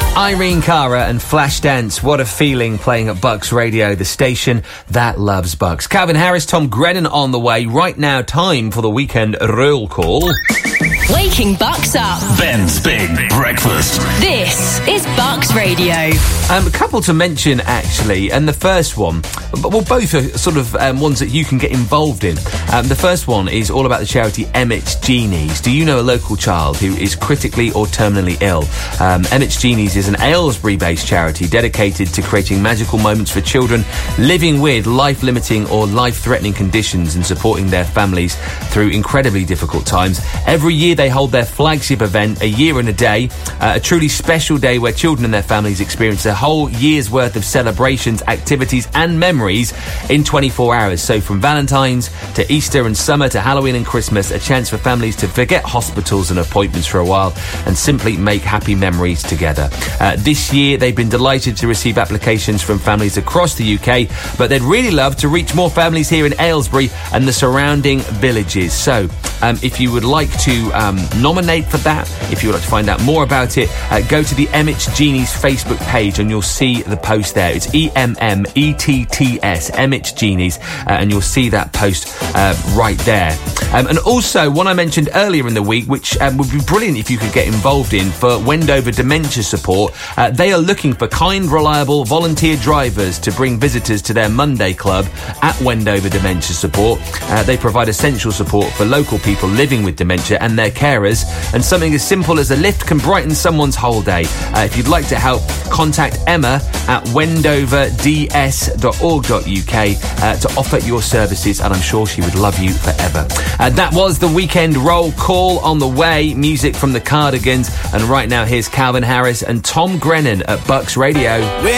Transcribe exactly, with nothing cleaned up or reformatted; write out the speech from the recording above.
Irene Cara and Flashdance, what a feeling playing at Bucks Radio, the station that loves Bucks. Calvin Harris, Tom Grennan on the way. Right now, time for the weekend roll call. Waking Bucks up. Ben's Big Breakfast. This is Bucks Radio. Um, a couple to mention, actually, and the first one, well, both are sort of um, ones that you can get involved in. Um, the first one is all about the charity Emmett's Genies. Do you know a local child who is critically or terminally ill? Um, Emmett's Genies is an Aylesbury-based charity dedicated to creating magical moments for children living with life-limiting or life-threatening conditions and supporting their families through incredibly difficult times. Every year they hold their flagship event, A Year and a Day, uh, a truly special day where children and their families experience a whole year's worth of celebrations, activities and memories in twenty-four hours. So from Valentine's to Easter and summer to Halloween and Christmas, a chance for families to forget hospitals and appointments for a while and simply make happy memories together. Uh, this year they've been delighted to receive applications from families across the U K, but they'd really love to reach more families here in Aylesbury and the surrounding villages. So um, if you would like to um, nominate for that, if you would like to find out more about it, uh, go to the Emmett's Genies Facebook page and you'll see the post there. It's E M M E T T S, Emmett's Genies, uh, and you'll see that post uh, right there. Um, and also, one I mentioned earlier in the week, which um, would be brilliant if you could get involved in, for Wendover Dementia Support. Uh, they are looking for kind, reliable volunteer drivers to bring visitors to their Monday club at Wendover Dementia Support. Uh, they provide essential support for local people living with dementia and their carers, and something as simple as a lift can brighten someone's whole day. Uh, if you'd like to help, contact Emma at wendover d s dot org dot u k uh, to offer your services, and I'm sure she would love you forever. Uh, that was the weekend roll call. On the way, music from the Cardigans, and right now here's Calvin Harris and Tom Grennan at Bucks Radio.